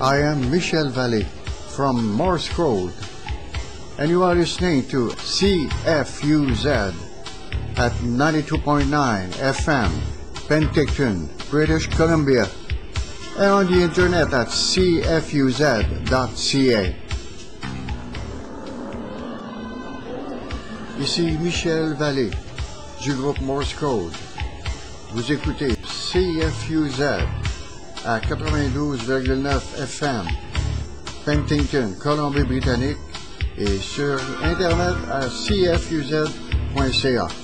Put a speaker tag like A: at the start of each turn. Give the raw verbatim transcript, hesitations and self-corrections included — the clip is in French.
A: I am Michel Vallée from Morse Code, and you are listening to C F U Z at ninety-two point nine F M, Penticton, British Columbia, and on the internet at c f u z dot c a. Ici Michel Vallée du groupe Morse Code. Vous écoutez C F U Z à quatre-vingt-douze virgule neuf F M, Penticton, Colombie-Britannique, et sur Internet à c f u z point c a.